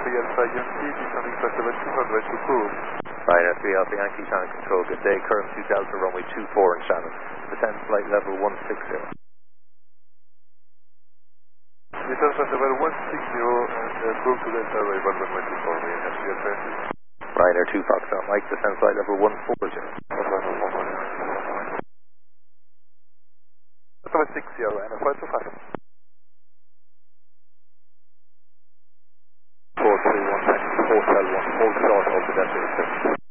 3 Alpha Yankee, descending flight level 200 to cruise. Ryanair 3 Alpha Yankee, Shannon Control, good day, current 2 Delta, runway 24 in Shannon. Descend flight level 160. Descend flight level 160 and go to Delta, arrival runway 24, Ryanair 3 Alpha Yankee. Ryanair 2 Foxtrot Mike, descend flight level 140. Level 60, Ryanair 525. 431 Hotel 1, full start of the destination.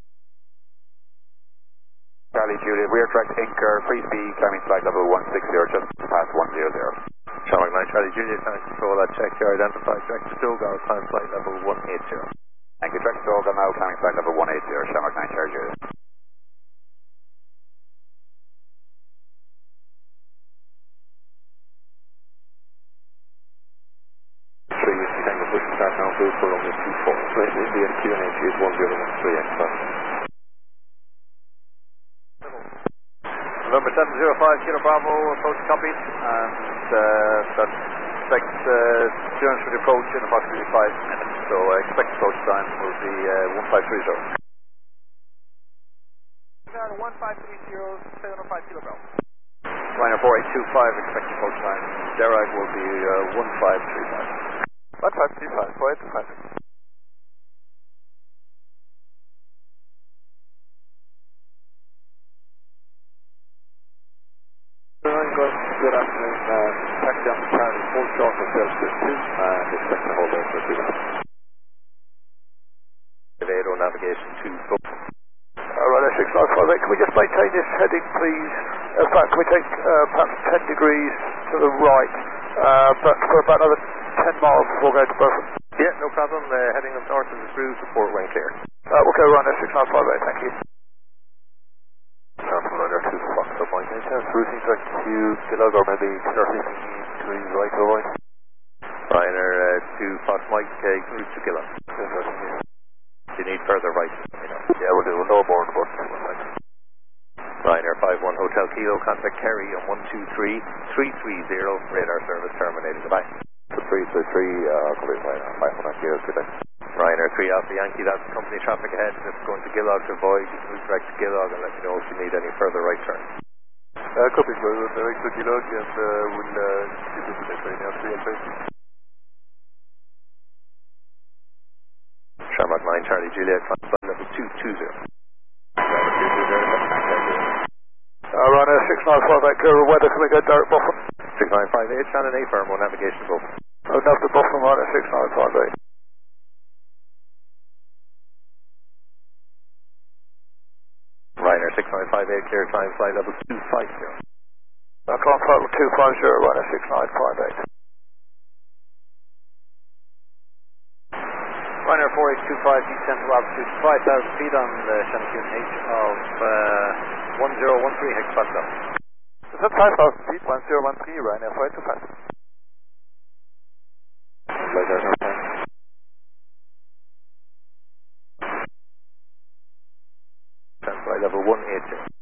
Charlie Juliet, rear track anchor, free speed, climbing flight level 160, just past 100. Shamrock 9 Charlie Juliet, Shannon Control, check your identified track to Dogal, climb flight level 180. Thank you, track to Dogal now, climbing flight level 180, Shamrock 9 Charlie Juliet. Start now, blue for runway 24. Right, Indian QNH is 1013 November 705, Kilo Bravo, approach copied, and expect clearance for the approach in approximately 5 minutes, so expect approach time will be 1530. 1530, 705 Kilo Bravo. Ryanair 4825, expect approach time, Derag will be 1535. 1535, 4825. Good afternoon, taxi on the Charlie, full short of Delta 2 and expect to hold there for 2 minutes. Evado navigation to go. Ryanair 6958, can we just maintain this heading please? In fact, can we take perhaps 10 degrees to the right, but for about another 10 miles before going to Burford? Yeah, no problem, heading up north of the through, support when clear. We'll go Ryanair 6958, thank you. Ryanair 2 Foxtrot Mike, any chance Routing track to Gilog or maybe 30 degrees right or right? Ryanair 2 Fox Mike, route to Gilog. You need further right, you know. Yeah, we'll do a no board bus. Ryanair 51 Hotel Kilo, contact Kerry on 123-330, radar service terminated, goodbye. 333, complete Ryanair 5 Kilo, good day. Ryanair 3 Alpha Yankee, that's company traffic ahead, just going to Gilog to avoid, you can route direct to Gilog and let me know if you need any further right turn. Copy, we'll direct to Gilog and we'll keep it with the Ryanair 3 Alpha Yankee. Shamrock 9 Charlie Juliet, flight level 220. Ryanair 6958, go weather, can we go direct Boffin? 6958, Shannon A firm on navigation Boffin. Enough to Boffin, Ryanair 6958. Ryanair 6958, clear climb flight level 250. Climb flight level 250, Ryanair 6958. Ryanair 4825, descent to altitude 5,000 feet on the Shannon QNH of 1013 hectopascal. Is that 5,000 feet, 1013, Ryanair 4825? Flight level 180.